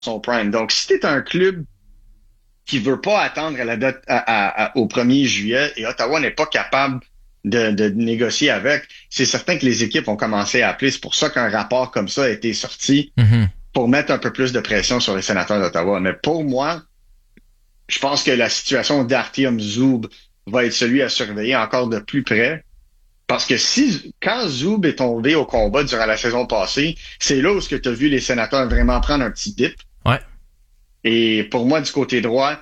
son prime. Donc, si t'es un club qui veut pas attendre à la date au 1er juillet et Ottawa n'est pas capable de négocier avec, c'est certain que les équipes ont commencé à appeler. C'est pour ça qu'un rapport comme ça a été sorti Mhm. pour mettre un peu plus de pression sur les sénateurs d'Ottawa. Mais pour moi, je pense que la situation d'Artyom Zub va être celui à surveiller encore de plus près. Parce que quand Zub est tombé au combat durant la saison passée, c'est là où tu as vu les sénateurs vraiment prendre un petit dip. Ouais. Et pour moi, du côté droit,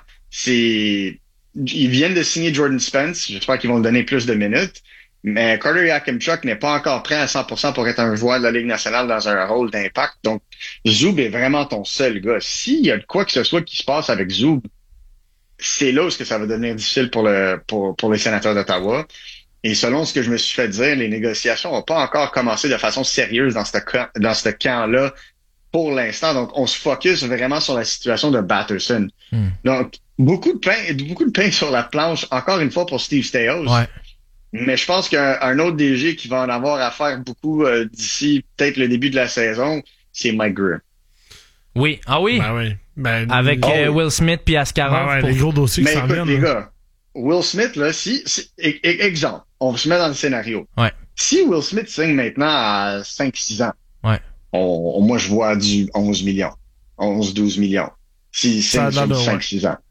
ils viennent de signer Jordan Spence. J'espère qu'ils vont lui donner plus de minutes. Mais Carter Yakimchuk n'est pas encore prêt à 100% pour être un joueur de la Ligue nationale dans un rôle d'impact. Donc, Zub est vraiment ton seul gars. S'il y a de quoi que ce soit qui se passe avec Zub, c'est là où ça va devenir difficile pour les sénateurs d'Ottawa. Et selon ce que je me suis fait dire, les négociations n'ont pas encore commencé de façon sérieuse dans ce camp-là pour l'instant. Donc, on se focus vraiment sur la situation de Batterson. Hmm. Donc, beaucoup de pain sur la planche, encore une fois pour Steve Staios. Ouais. Mais je pense qu'un autre DG qui va en avoir à faire beaucoup d'ici peut-être le début de la saison, c'est Mike Grier. Oui. Ah oui? Ben oui. Ben, Avec Will Smith puis Askarov. Ben ouais, les gros dossiers qui Mais s'en écoute, viennent. les là. gars, Will Smith, là, exemple, on se met dans le scénario. Ouais. Si Will Smith signe maintenant à 5-6 ans, Ouais. moi, je vois du 11 millions, 11-12 millions. S'il signe sur du 5-6 ans.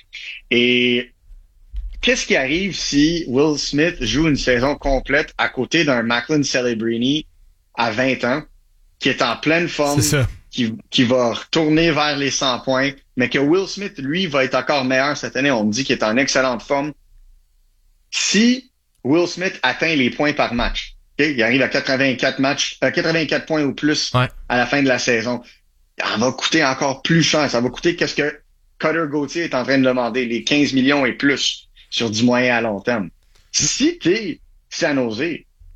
Et qu'est-ce qui arrive si Will Smith joue une saison complète à côté d'un Macklin Celebrini à 20 ans, qui est en pleine forme, C'est ça. qui va retourner vers les 100 points, mais que Will Smith, lui, va être encore meilleur cette année. On me dit qu'il est en excellente forme. Si Will Smith atteint les points par match, okay, il arrive à 84 points ou plus Ouais. à la fin de la saison, ça va coûter encore plus cher. Ça va coûter qu'est-ce que Cutter Gauthier est en train de demander, les 15 millions et plus sur du moyen à long terme. Si t'es San Jose,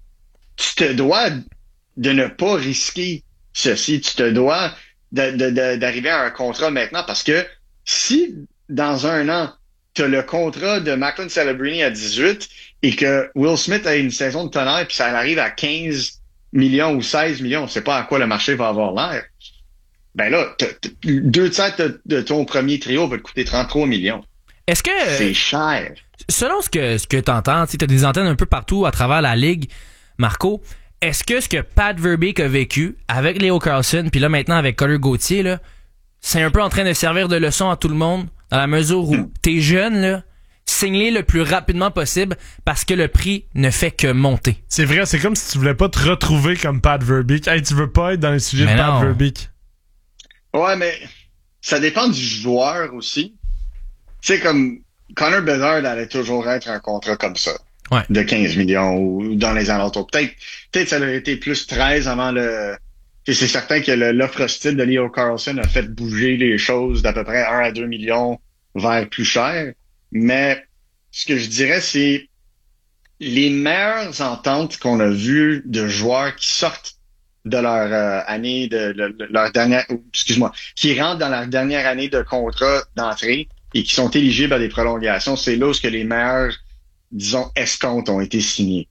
tu te dois de ne pas risquer ceci. Tu te dois d'arriver à un contrat maintenant parce que si dans un an, tu as le contrat de Macklin Celebrini à 18 et que Will Smith a une saison de tonnerre puis ça arrive à 15 millions ou 16 millions, on ne sait pas à quoi le marché va avoir l'air. Ben là, 2 tiers de ton premier trio va te coûter 33 millions. Est-ce que... C'est cher. Selon ce que t'entends, tu as des antennes un peu partout à travers la ligue, Marco, est-ce que Pat Verbeek a vécu avec Leo Carlson, puis là maintenant avec Cutter Gauthier, là, c'est un peu en train de servir de leçon à tout le monde, dans la mesure où t'es jeune, là, signe-les le plus rapidement possible parce que le prix ne fait que monter. C'est vrai, c'est comme si tu voulais pas te retrouver comme Pat Verbeek. Hey, tu veux pas être dans les sujets Mais de non. Pat Verbeek. Ouais, mais ça dépend du joueur aussi. Tu sais, comme Connor Bedard allait toujours être un contrat comme ça. Ouais. De 15 millions ou dans les alentours. Peut-être ça aurait été plus 13 avant le... C'est certain que l'offre hostile de Leo Carlson a fait bouger les choses d'à peu près 1 à 2 millions vers plus cher. Mais ce que je dirais, c'est les meilleures ententes qu'on a vues de joueurs qui sortent de leur année leur dernière, qui rentrent dans leur dernière année de contrat d'entrée et qui sont éligibles à des prolongations, c'est là où que les meilleurs, disons, escomptes ont été signés.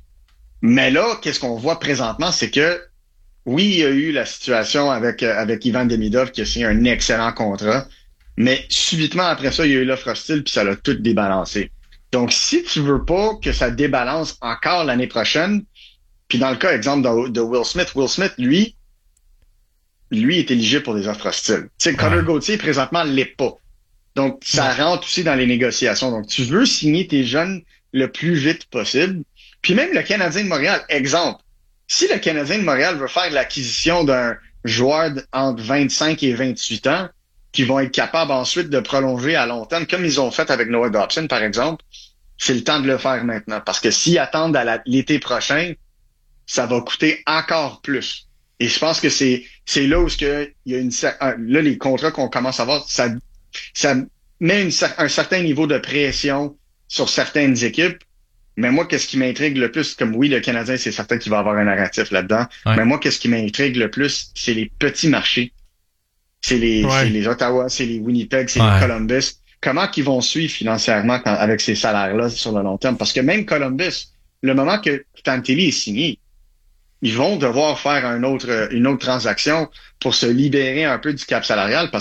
Mais là, qu'est-ce qu'on voit présentement, c'est que oui, il y a eu la situation avec Ivan Demidov qui a signé un excellent contrat, mais subitement après ça, il y a eu l'offre hostile puis ça l'a tout débalancé. Donc, si tu veux pas que ça débalance encore l'année prochaine, puis dans le cas, exemple, de Will Smith, lui est éligible pour des offres hostiles. Tu sais, Cutter Gauthier, présentement, l'est pas. Donc, ça rentre aussi dans les négociations. Donc, tu veux signer tes jeunes le plus vite possible. Puis même le Canadien de Montréal, exemple, si le Canadien de Montréal veut faire l'acquisition d'un joueur entre 25 et 28 ans, qui vont être capables ensuite de prolonger à long terme, comme ils ont fait avec Noah Dobson, par exemple, c'est le temps de le faire maintenant. Parce que s'ils attendent à l'été prochain, ça va coûter encore plus. Et je pense que c'est là où il y a là, les contrats qu'on commence à voir, ça met un certain niveau de pression sur certaines équipes. Mais moi, qu'est-ce qui m'intrigue le plus, comme oui, le Canadien, c'est certain qu'il va avoir un narratif là-dedans. Ouais. Mais moi, qu'est-ce qui m'intrigue le plus, c'est les petits marchés. C'est les Ottawa, c'est les Winnipeg, c'est les Columbus. Comment qu'ils vont suivre financièrement avec ces salaires-là sur le long terme? Parce que même Columbus, le moment que Fantilli est signé, ils vont devoir faire une autre transaction pour se libérer un peu du cap salarial parce